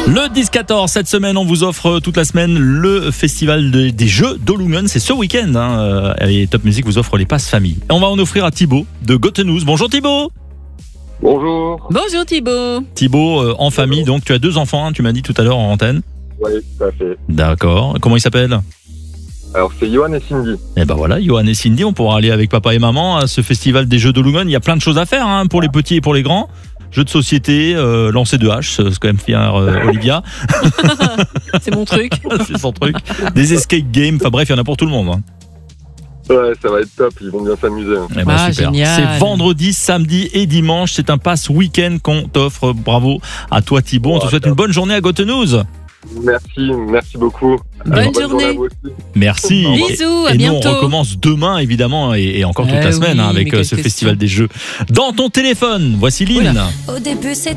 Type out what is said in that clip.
Le 10-14, cette semaine, on vous offre toute la semaine le festival des jeux d'Olungen. C'est ce week-end. Et Top Music vous offre les passes famille. Et on va en offrir à Thibaut de Gothenous. Bonjour Thibaut. Bonjour. Bonjour Thibaut. Thibaut, en famille, donc tu as 2 enfants, tu m'as dit tout à l'heure en antenne. Oui, tout à fait. D'accord. Comment ils s'appellent ? Alors, c'est Johan et Cindy. Eh ben voilà, Johan et Cindy, on pourra aller avec papa et maman à ce festival des jeux d'Olungen. Il y a plein de choses à faire pour les petits et pour les grands. Jeux de société, lancer de hache, c'est quand même fier Olivia. C'est mon truc. C'est son truc. Des escape games, enfin bref, il y en a pour tout le monde. Ouais, ça va être top, ils vont bien s'amuser. Eh ben, super. Génial. C'est vendredi, samedi et dimanche. C'est un pass week-end qu'on t'offre. Bravo à toi Thibaut. On te souhaite une bonne journée à Gothenous. Merci beaucoup. Bonne journée. À vous aussi. Merci. Bisous, à et bientôt. nous on recommence demain évidemment et encore toute la semaine oui, avec mais ce quelle festival question. des jeux. Dans ton téléphone, voici Lynn. Oula. Au début, c'est